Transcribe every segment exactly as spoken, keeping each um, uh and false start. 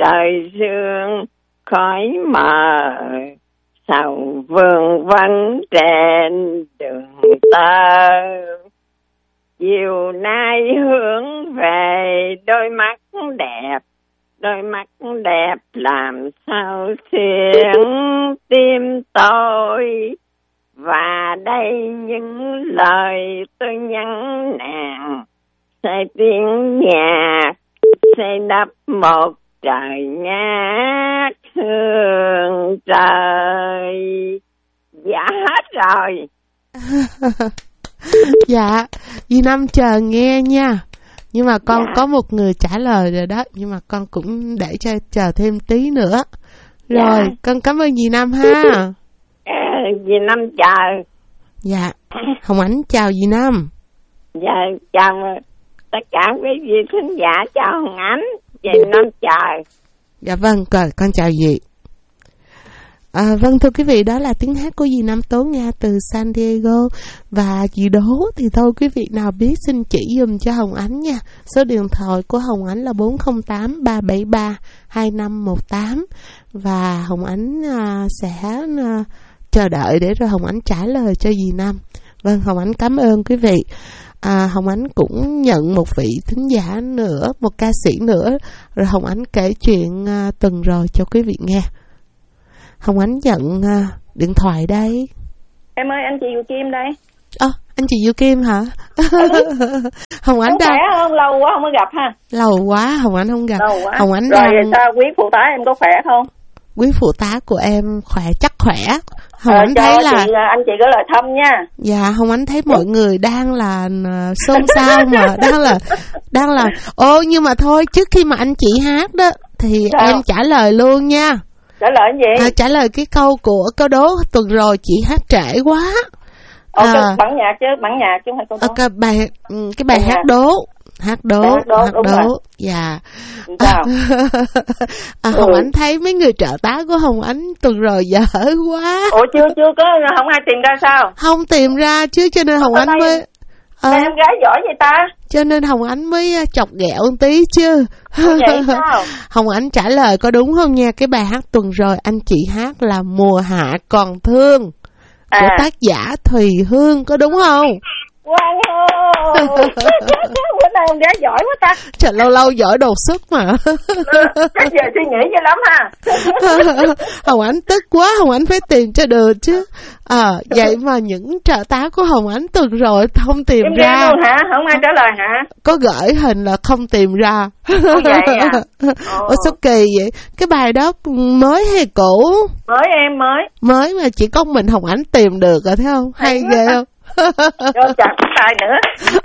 trời sương khói mờ, sầu vương vấn trên đường tơ. Chiều nay hướng về đôi mắt đẹp, đôi mắt đẹp làm sao xuyên tim tôi. Và đây những lời tôi nhắn nàng, sẽ tiếng nhạc, sẽ đắp một trời ngát hương trời. Dạ hết rồi. Dạ, dì Năm chờ nghe nha. Nhưng mà con dạ. có một người trả lời rồi đó, nhưng mà con cũng để cho chờ thêm tí nữa. Rồi, dạ. con cảm ơn dì Năm ha. À, dì Năm chờ. Dạ, Hồng Ánh chào dì Năm. Dạ, chào tất cả quý vị khán giả, chào Hồng Ánh. Dì Năm chờ. Dạ vâng, rồi con chào dì. À, vâng thưa quý vị, đó là tiếng hát của dì Năm Tố Nga từ San Diego. Và dì đố thì thôi quý vị nào biết xin chỉ dùm cho Hồng Ánh nha. Số điện thoại của Hồng Ánh là bốn không tám ba bảy ba hai năm một tám. Và Hồng Ánh à, sẽ à, chờ đợi để rồi Hồng Ánh trả lời cho dì Năm. Vâng, Hồng Ánh cảm ơn quý vị. À, Hồng Ánh cũng nhận một vị thính giả nữa, một ca sĩ nữa. Rồi Hồng Ánh kể chuyện à, tuần rồi cho quý vị nghe. Hồng Ánh nhận à, điện thoại đây. Em ơi, anh chị Diệu Kim đây. Ơ, à, anh chị Diệu Kim hả? Ừ. Hồng Ánh đang... khỏe không? Lâu quá không có gặp ha. Lâu quá, Hồng Ánh không gặp. Lâu quá. Hồng Ánh rồi đang... sao quý phụ tá em có khỏe không? Quý phụ tá của em khỏe, chắc khỏe. Hồng ờ, Ánh thấy là chị, anh chị có lời thăm nha. Dạ, Hồng Ánh thấy mọi người đang là xôn xao mà đang là đang là ô nhưng mà thôi, trước khi mà anh chị hát đó thì sao? Em trả lời luôn nha. Trả lời gì? À, trả lời cái câu của câu đố tuần rồi chị hát trễ quá. Ồ, à, cái bản nhạc chứ, bản nhạc chứ không phải câu đố. À, cái bài cái bài bản hát nhạc. đố. Hát đố, hát đố, hát đố. Dạ. Sao? À, Hồng ừ. Ánh thấy mấy người trợ tá của Hồng Ánh tuần rồi dở quá. Ủa chưa chưa có, không ai tìm ra sao? Không tìm ra chứ, cho nên Hồng Ánh đây, mới à, em gái giỏi vậy ta. Cho nên Hồng Ánh mới chọc ghẹo một tí chứ. Vậy sao? Hồng Ánh trả lời có đúng không nha? Cái bài hát tuần rồi anh chị hát là Mùa Hạ Còn Thương à. Của tác giả Thùy Hương, có đúng không? Wow, bữa nay em gái giỏi quá ta. Trời, lâu lâu giỏi đột xuất mà. Chắc giờ suy nghĩ dữ lắm ha. Hồng Ánh tức quá, Hồng Ánh phải tìm cho được chứ. À, vậy mà những trợ tá của Hồng Ánh tuần rồi không tìm em ra. Luôn hả? Không ai trả lời hả? Có gửi hình là không tìm ra. Không vậy à? Ủa sao kỳ vậy? Cái bài đó mới hay cũ? Mới em, mới. Mới mà chỉ có mình Hồng Ánh tìm được rồi, thấy không? Hay ghê không? Rồi chẳng tài nữa.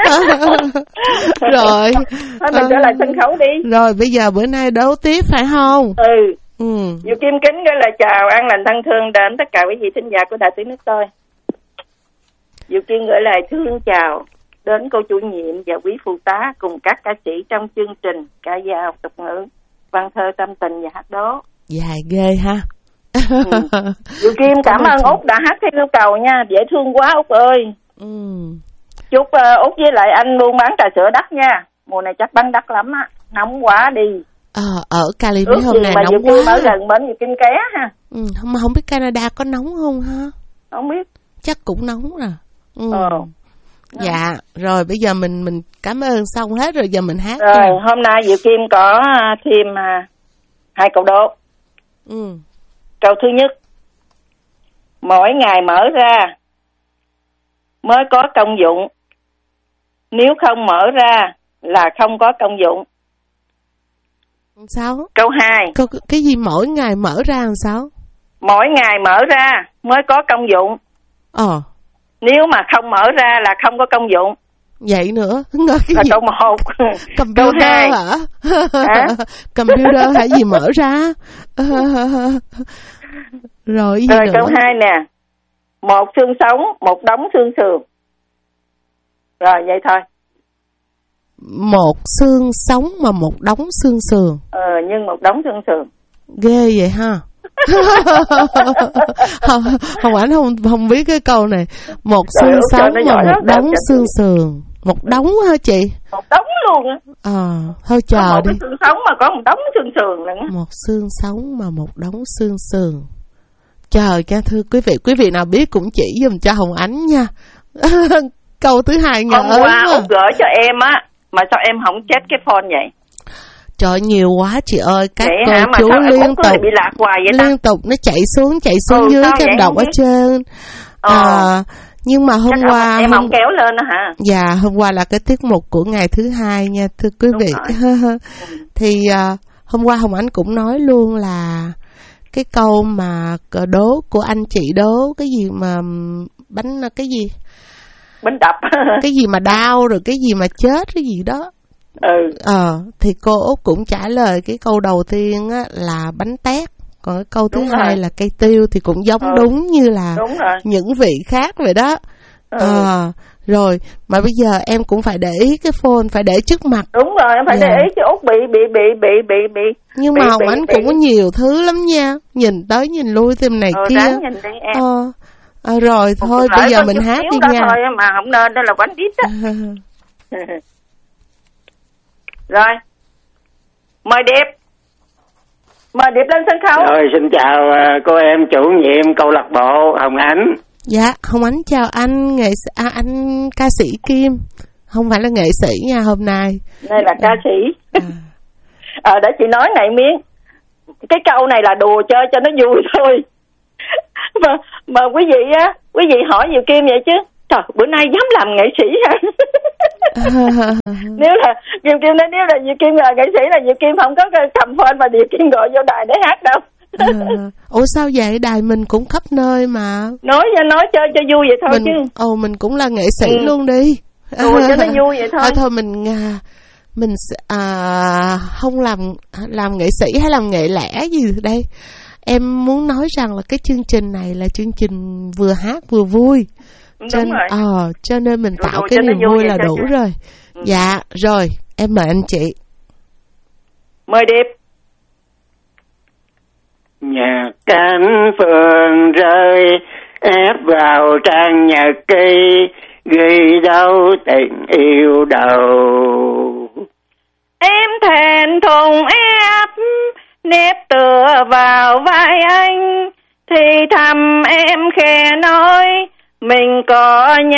Rồi thôi mình trở lại sân khấu đi. Rồi bây giờ bữa nay đấu tiếp phải không? Ừ, ừ. Diệu Kim kính gửi lời chào an lành thân thương đến tất cả quý vị thính giả của Đài Tiếng Nước Tôi. Diệu Kim gửi lời thương chào đến cô chủ nhiệm và quý phụ tá cùng các ca sĩ trong chương trình ca dao, tục ngữ, văn thơ, tâm tình và hát đố. Dài ghê ha. Ừ. Diệu Kim cảm ơn Út đã hát theo yêu cầu nha, dễ thương quá Út ơi. ừ. Chúc uh, Út với lại anh buôn bán trà sữa đắt nha. Mùa này chắc bán đắt lắm á, nóng quá đi. Ờ, ở Cali mấy hôm nay nóng quá. quá. Ở gần bến Diệu Kim ké ha. Ừ, không mà không biết Canada có nóng không ha? Không biết. Chắc cũng nóng rồi. Ừ. Ờ. Dạ, rồi bây giờ mình mình cảm ơn xong hết rồi, giờ mình hát. Rồi, rồi. Hôm nay Diệu Kim có thêm uh, hai câu đố. Ừ. Câu thứ nhất, mỗi ngày mở ra mới có công dụng, nếu không mở ra là không có công dụng. Sao? Câu hai, câu, cái gì mỗi ngày mở ra làm sao? Mỗi ngày mở ra mới có công dụng. Ờ. Nếu mà không mở ra là không có công dụng. Vậy nữa. Cái là gì? câu một. Computer câu hai. Hả? Hả? Computer hả? Gì mở ra? Rồi gì Rồi nữa? câu hai nè, một xương sống, một đống xương sườn. Rồi vậy thôi. Một xương sống mà một đống xương sườn. Ờ, nhưng một đống xương sườn. Ghê vậy ha. Không, không, anh không không biết cái câu này. Một xương sống mà một đống xương sườn. Một đống hả chị? Một đống luôn á. Ờ, thôi chờ có một đi. Một xương sống mà có một đống xương sườn luôn á. Một xương sống mà một đống xương sườn. Chờ nha thưa quý vị, quý vị nào biết cũng chỉ giùm cho Hồng Ánh nha. Câu thứ hai nhờ hôm qua Út gửi cho em á, mà sao em không chết cái phone vậy? Trời, nhiều quá chị ơi, các cô hả? chú liên tục bị lạc hoài vậy liên tục nó chạy xuống chạy xuống ừ, dưới cái đọc ở trên. ờ. À, nhưng mà hôm Chắc qua em hôm... không kéo lên đó hả? Dạ, hôm qua là cái tiết mục của ngày thứ hai nha thưa quý Đúng vị. Thì uh, hôm qua Hồng Ánh cũng nói luôn là cái câu mà đố của anh chị đố cái gì mà bánh cái gì bánh đập cái gì mà đau rồi cái gì mà chết cái gì đó. Ừ. Ờ, thì cô Út cũng trả lời cái câu đầu tiên á là bánh tét, còn cái câu thứ đúng hai rồi. là cây tiêu thì cũng giống ừ. đúng như là đúng rồi. những vị khác vậy đó. ừ. Ờ, rồi mà bây giờ em cũng phải để ý cái phone, phải để trước mặt. Đúng rồi, em phải dạ. để ý chứ Út bị bị bị bị bị bị nhưng bị, mà Hồng bị, Ánh bị, cũng có nhiều thứ lắm nha, nhìn tới nhìn lui thêm này ừ, kia. nhìn đi em. Ờ, à, rồi Một thôi bây giờ mình hát đi nha. Thôi mà không nên đó là bánh đít á. Rồi, mời Điệp, mời Điệp lên sân khấu. Rồi xin chào cô em chủ nhiệm câu lạc bộ Hồng Ánh. Dạ, Hồng Ánh chào anh nghệ à, anh ca sĩ Kim, không phải là nghệ sĩ nha hôm nay. Đây là ca sĩ. À. Ờ, để chị nói này Miếng, cái câu này là đùa chơi cho nó vui thôi. mà mà quý vị á, quý vị hỏi Diệu Kim vậy chứ. Trời, bữa nay dám làm nghệ sĩ hả? Nếu là Diệu Kim nói nếu là Diệu Kim là nghệ sĩ là Diệu Kim không có cầm phone mà Diệu Kim gọi vô đài để hát đâu. À, ủa sao vậy? Đài mình cũng khắp nơi mà. Nói nói chơi cho vui vậy thôi mình, chứ. Ồ mình cũng là nghệ sĩ ừ. luôn đi. Đùa cho nó vui vậy thôi. À, thôi mình mình à, không làm làm nghệ sĩ hay làm nghệ lẻ gì đây. Em muốn nói rằng là cái chương trình này là chương trình vừa hát vừa vui. Cho, Đúng rồi. Ờ, cho nên mình Đùa tạo đùa cái niềm vui là đủ chứ. rồi. Ừ. Dạ, rồi, em mời anh chị. Mời Điệp. Nhạc cánh phượng rơi ép vào trang nhật ký, ghi dấu tình yêu đầu. Em thẹn thùng ép nếp tựa vào vai anh, thì thầm em khẽ nói mình có nhau